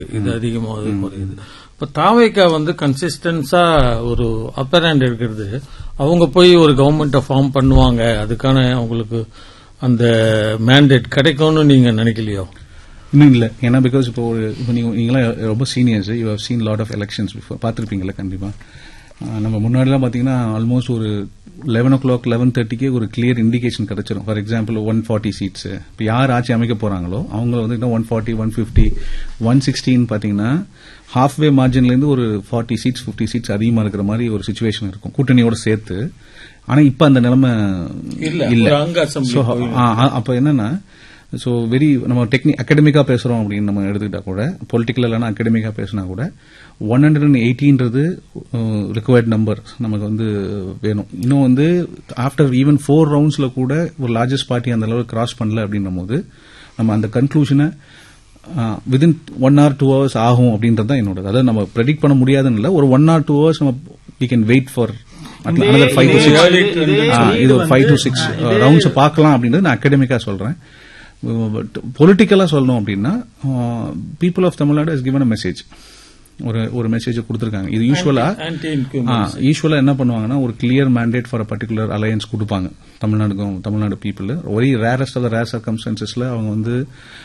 இது அதிகமாக குறையுது. இப்ப தாவேகா கன்சிஸ்டன்ஸா ஒரு அப்பர் ஹேண்ட் இருக்கிறது. அவங்க போய் ஒரு கவர்மெண்ட்டை ஃபார்ம் பண்ணுவாங்க, அதுக்கான அவங்களுக்கு அந்த மேண்டேட் கிடைக்கும்னு நீங்க நினைக்கலையோ? இன்னும் இல்ல. ஏன்னா பிகாஸ் இப்போ நீங்களாம் ரொம்ப seniors, you have seen lot of elections before, பார்த்துருப்பீங்களா? கண்டிப்பா. நம்ம முன்னாடிலாம் பாத்தீங்கன்னா ஆல்மோஸ்ட் ஒரு 11 o'clock 11:30 ஒரு கிளியர் இண்டிகேஷன் கிடைச்சிடும். For example 140 seeds. இப்போ யார் ஆட்சி அமைக்க போறாங்களோ அவங்க 140, 150, 116 பாத்தீங்கன்னா ஹாஃப்வே மார்ஜின்ல இருந்து ஒரு 40 சீட்ஸ் 50 சீட்ஸ் அதிகமா இருக்கிற மாதிரி ஒரு சிச்சுவேஷன் இருக்கும் கூட்டணியோட சேர்த்து. ஆனா இப்ப அந்த நிலைமை இல்ல. அப்ப என்னன்னா நம்ம அகடமிக்கா பேசுறோம் அப்படின்னு நம்ம எடுத்துக்கிட்டா கூட, பொலிட்டிக்கல் இல்லைன்னா அகடமிக்கா பேசினா கூட 180 ரிக்வயர்ட் நம்பர் நமக்கு வேணும். இன்னும் ஆஃப்டர் ஈவன் 4 ரவுண்ட்ஸ்ல கூட ஒரு லார்ஜஸ்ட் பார்ட்டி அந்த அளவுக்கு கிராஸ் பண்ணல அப்படின்னும் போது நம்ம அந்த கன்க்ளூஷனை வித்தின் 1 hour 2 hours ஆகும் அப்படின்றது தான் என்னோட. அதாவது நம்ம ப்ரெடிக்ட் பண்ண முடியாதுன்னு இல்லை, ஒரு 1 or 2 hours நம்ம we can wait for another 5 to 6 இது ஒரு 5 to 6 ரவுண்ட்ஸ் பார்க்கலாம் அப்படின்றது நான் அகடமிக்கா சொல்றேன். பொலிட்டிக்கலா சொல்லணும் அப்படின்னா people of Tamil Nadu has given a message, ஒரு மெசேஜ் கொடுத்திருக்காங்க. இது யூஸ்வலா என்ன பண்ணுவாங்கன்னா ஒரு clear mandate for a particular alliance கொடுப்பாங்க தமிழ்நாடு பீப்புள். ஒரே ரேரஸ்ட் ஆஃப் த ரேர் சர்க்கம்ஸ்டன்சஸ்ல அவங்க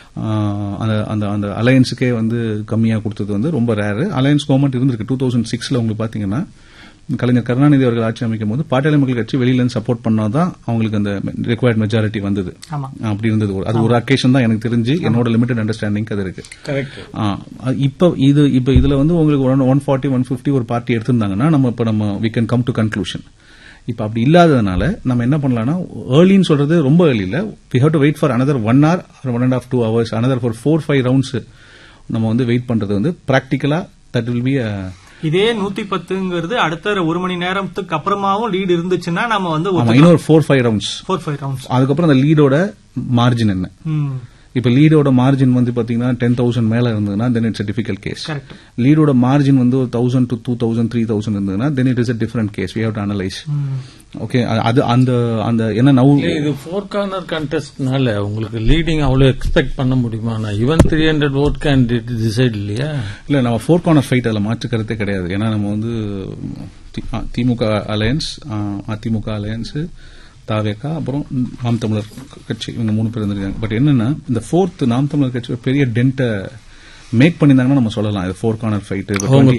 அந்த அலையன்ஸுக்கே கம்மியா கொடுத்தது ரொம்ப ரேரு. அலையன்ஸ் கவர்மெண்ட் இருந்திருக்கு 2006ல. உங்களுக்கு பாத்தீங்கன்னா கலைஞர் கருணாநிதி அவர்கள் ஆட்சி அமைக்கும் போது பாட்டாளி மக்கள் கட்சி வெளியில இருந்து சப்போர்ட் பண்ணாதான் அவங்களுக்கு அந்த ரிக்வயர்ட் மெஜாரிட்டி வந்தது. அப்படி இருந்தது. அது ஒரு அக்கேஷன் தான் எனக்கு தெரிஞ்சு, என்னோட லிமிடெட் அண்டர்ஸ்டாண்டிங் அது இருக்கு. இப்ப இதுல உங்களுக்கு 140, 150 ஒரு பார்ட்டி எடுத்திருந்தாங்கன்னா நம்ம we can come to conclusion. இப்ப அப்படி இல்லாததுனால நம்ம என்ன பண்ணலாம்னா, ஏர்லின்னு சொல்றது ரொம்ப ஏர்லி இல்ல, we have to wait for another 1 hour or 1.5 2 hours, another for 4-5 rounds நம்ம வெயிட் பண்றது பிராக்டிகலா that will be a இதே 110ங்கிறது அடுத்த 1 மணி நேரத்துக்கு அப்புறமாவும் லீடு இருந்துச்சுன்னா நம்ம இன்னொரு 4-5 ரவுண்ட்ஸ் அதுக்கப்புறம் அந்த லீடோட மார்ஜின் என்ன. இப்ப லீடோட மார்ஜின் பாத்தீங்கன்னா 10,000 மேல இருந்ததுன்னா then it's a difficult case. லீடோட margin 1,000 to 2,000 3,000 இருந்ததுன்னா then it is a different case, we have to analyze. Okay, அது அந்த என்ன நவ் இது 4 corner contestனால உங்களுக்கு லீடிங் அவ்வளவு எக்ஸ்பெக்ட் பண்ண முடியுமா? even 300 vote candidate டிசைட் இல்லையா? இல்ல, நம்ம 4 corner ஃபைட் அதுல மாற்று கருத்தே கிடையாது. ஏன்னா நம்ம திமுக அலையன்ஸ், அதிமுக அலையன்ஸ், தாவேகா, அப்புறம் நாம் தமிழர் கட்சி, இவங்க 3 பேர் இருந்திருக்காங்க. பட் என்னன்னா இந்த 4th நாம் தமிழர் கட்சி பெரிய டென்ட்டை மேக் பண்ணிருந்தாங்கன்னா நம்ம சொல்லலாம் இது 4 corner fight.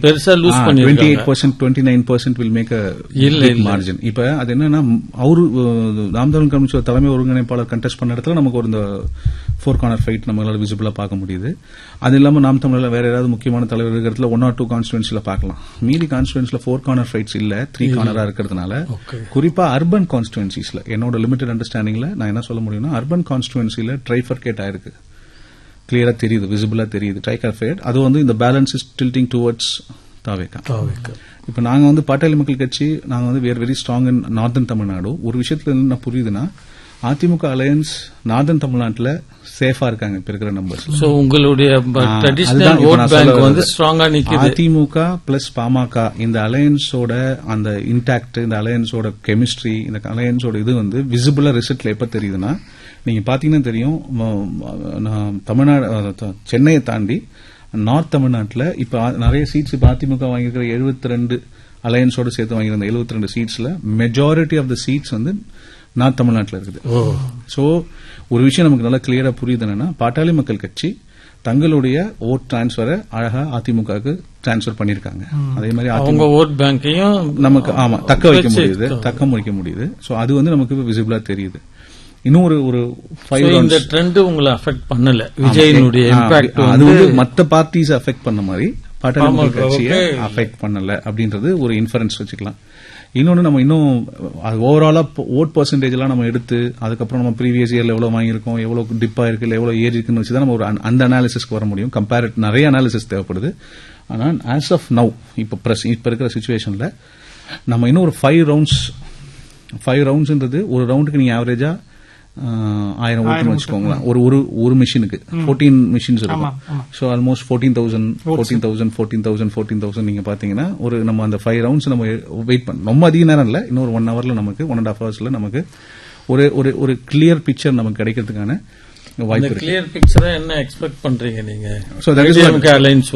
28%, 29% will make a big margin. இப்ப அது என்னன்னா அவரு நாம் தமிழர் கட்சி தலைமை ஒருங்கிணைப்பாளர் கண்டெஸ்ட் பண்ண இடத்துல நமக்கு ஒரு 4 corner ஃபைட் நம்மளால விசிபிளா பார்க்க முடியுது. அது இல்லாம நாம் தமிழர்ல வேற ஏதாவது முக்கியமான தலைவர் இருக்கிறதுல 1 or 2 கான்ஸ்டிட்யூன்சில பார்க்கலாம். மீதி கான்ஸ்டிட்யூன்சில 4 corner ஃபைட்ஸ் இல்ல, 3 corner இருக்கிறதுனால குறிப்பா அர்பன் கான்ஸ்டிட்யூன்சிஸ்ல என்னோட லிமிடெட் அண்டர்ஸ்டாண்டிங்ல நான் என்ன சொல்ல முடியும்னா, அர்பன் கான்ஸ்டிட்யூன்சில ட்ரைஃபர்கேட் ஆயிருக்கு, கிளியரா தெரியுது, விசிபிளா தெரியுது ட்ரைகார்பேட். அது இந்த பேலன்ஸ் இஸ் டில்டிங் டுவர்ட்ஸ் தாவேகா. இப்ப நாங்க பாட்டாளி மக்கள் கட்சி நாங்க we are very strong in northern Tamil Nadu. ஒரு விஷயத்துல என்ன புரியுதுன்னா, அதிமுக அலையன்ஸ் நார்தன் தமிழ்நாட்டுல சேஃபா இருக்காங்க இப்ப இருக்கிற நம்பர்ஸ். சோ உங்களுடைய ட்ரெடிஷனல் வோட் பேங்க் ஸ்ட்ராங்கா நிக்குது. அதிமுக பிளஸ் பாமக இந்த அலையன்ஸோட அந்த இன்டாக்ட், இந்த அலையன்ஸோட கெமிஸ்ட்ரி, இந்த அலையன்ஸோட இது விசிபிளா ரிசல்ட்ல எப்ப தெரியுதுன்னா, நீங்க பாத்தீங்கன்னா தெரியும், தமிழ்நாடு சென்னையை தாண்டி நார்த் தமிழ்நாட்டில் இப்ப நிறைய சீட்ஸ் இப்ப அதிமுக வாங்கியிருக்கிற 72 அலையன்ஸோட சேர்த்து வாங்கியிருந்த 72 சீட்ஸ்ல majority of the seeds north தமிழ்நாட்டில் இருக்குது. சோ ஒரு விஷயம் நமக்கு நல்லா கிளியரா புரியுது என்னன்னா, பாட்டாளி மக்கள் கட்சி தங்களுடைய ஓட் டிரான்ஸ்பரை அழகா அதிமுகவுக்கு டிரான்ஸ்பர் பண்ணிருக்காங்க. அதே மாதிரி அவங்க ஓட் பேங்கையும் நமக்கு தக்க வைக்க முடியுது. சோ அது நமக்கு விசிபிளா தெரியுது. இன்னும் ஒரு 5 rounds இந்த ட்ரெண்ட் உங்களை அஃபெக்ட் பண்ணல. விஜயினுடைய இம்பாக்ட் அது மத்த பார்ட்டிஸ் அஃபெக்ட் பண்ண மாதிரி பாட்டாளி மக்கள் கட்சியை அஃபெக்ட் பண்ணல அப்படின்றது ஒரு இன்ஃபரன்ஸ் வச்சுக்கலாம். இன்னொன்னு நம்ம இன்னும் ஓவராலா ஓட் பெர்சன்டேஜ் எல்லாம் நம்ம எடுத்து அதுக்கப்புறம் நம்ம ப்ரீவியஸ் இயர்ல எவ்வளவு வாங்கியிருக்கோம், எவ்வளவு டிப் ஆயிருக்கு, இல்ல எவ்வளவு ஏறி இருக்குன்னு வச்சுதான் நம்ம அந்த அனாலிசிஸ்க்கு வர முடியும். நிறைய அனாலிசிஸ் தேவைப்படுது. ஆனா ஆஸ் ஆஃப் நவ் இப்ப இருக்கிற சிச்சுவேஷன்ல நம்ம இன்னும் ஒரு 5 ரவுண்ட்ஸ்ன்றது ஒரு ரவுண்டுக்கு நீங்க ஆவரேஜா 1000 ஓட்டுன்னு வச்சுக்கோங்களேன். ஒரு மிஷினுக்கு 14 மிஷின்ஸ் இருக்கும். சோ ஆல்மோஸ்ட் 14,000 நீங்க பாத்தீங்கன்னா நம்ம அந்த 5 ரவுண்ட்ஸ் நம்ம வெயிட் பண்ணணும். ரொம்ப அதிக நேரம் இல்ல, இன்னொரு 1 hourல நமக்கு 1.5 hours நமக்கு ஒரு கிளியர் பிக்சர் நமக்கு கிடைக்கிறதுக்கான வாய்ப்பு இருக்கு. கிளியர் பிக்சரா என்ன எக்ஸ்பெக்ட் பண்றீங்க நீங்க? So that is what- alliance